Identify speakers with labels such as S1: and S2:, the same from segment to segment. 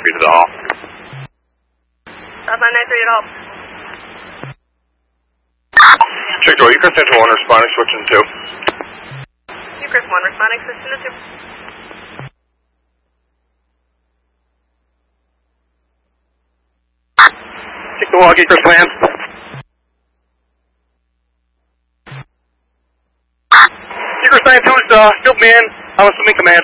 S1: copy to the hall.
S2: South 993 at all.
S1: Check door, Eucharist Central 1 responding, switching to 2.
S2: Eucharist 1 responding, switching to 2.
S1: Take the walk, Eucharist land. Eucharist 92 is field man, I'm assuming command.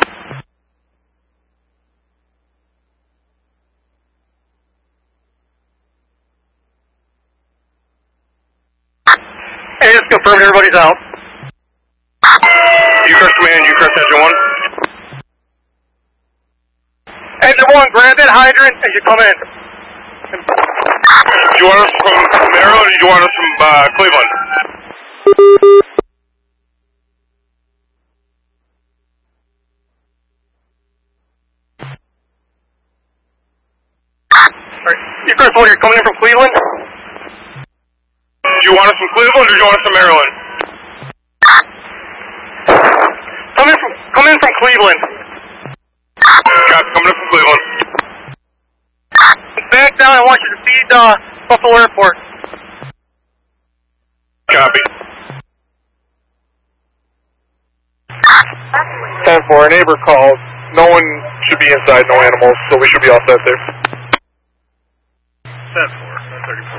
S1: Hey, just confirm everybody's out. Eucharist command, Eucharist Engine 1. Engine 1, grab that hydrant as you come in. Do you want us from Maryland or do you want us from Cleveland? Alright, Eucharist 1, you're coming in from Cleveland? Do you want us from Cleveland or do you want us from Maryland? Come in from Cleveland. Copy, coming in from Cleveland. Back down, I want you to feed Buffalo Airport. Copy. 10-4, a neighbor called. No one should be inside, no animals, so we should be all set there. 10-4, 34.